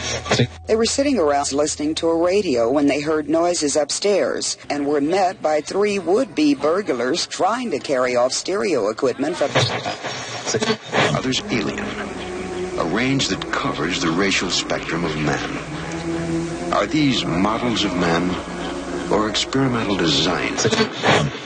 They were sitting around listening to a radio when they heard noises upstairs and were met by 3 would-be burglars trying to carry off stereo equipment from... Others alien, a range that covers the racial spectrum of man. Are these models of men or experimental designs?